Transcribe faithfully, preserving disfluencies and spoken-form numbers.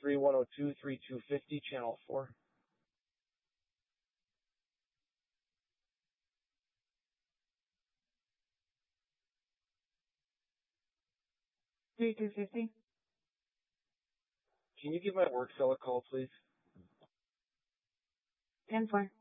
three one zero two, three two five zero, channel four. three two five zero. Can you give my work cell a call, please? ten four.